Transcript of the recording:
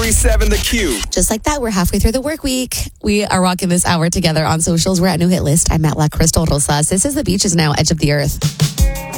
93.7 The Q. Just like that, we're halfway through the work week. We are rocking this hour together on socials. We're at New Hit List. I'm at La Crystal Rosas. This is The Beaches Now, Edge of the Earth.